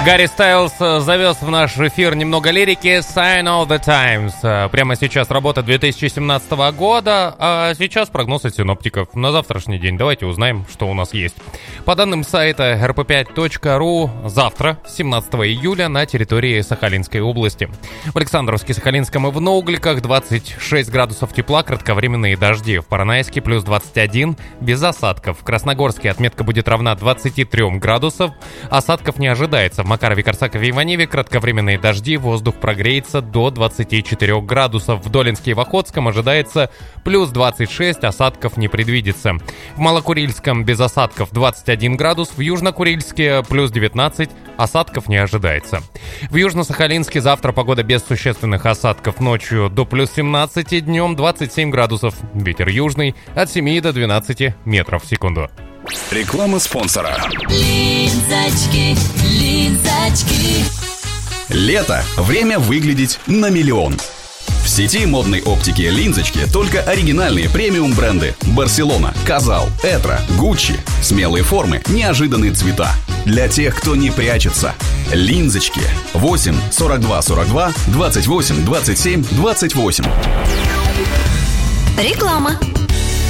Гарри Стайлз завез в наш эфир немного лирики. Sign of the Times. Прямо сейчас работа 2017 года, а сейчас прогноз от синоптиков на завтрашний день. Давайте узнаем, что у нас есть. По данным сайта rp5.ru, завтра, 17 июля, на территории Сахалинской области. В Александровске-Сахалинском и в Наугликах 26 градусов тепла, кратковременные дожди. В Поронайске плюс 21, без осадков. В Красногорске отметка будет равна 23 градусов. Осадков не ожидается. В Макарове, Корсакове и Иваневе кратковременные дожди, воздух прогреется до 24 градусов. В Долинске и в Охотском ожидается плюс 26, осадков не предвидится. В Малокурильском без осадков 21 градус, в Южнокурильске плюс 19, осадков не ожидается. В Южно-Сахалинске завтра погода без существенных осадков, ночью до плюс 17, днем 27 градусов. Ветер южный от 7 до 12 метров в секунду. Реклама спонсора. Линзочки, линзочки. Лето. Время выглядеть на миллион. В сети модной оптики «Линзочки» только оригинальные премиум бренды: Барселона, Казал, Этро, Гуччи. Смелые формы, неожиданные цвета. Для тех, кто не прячется. «Линзочки». 8 42 42 28 27 28. Реклама.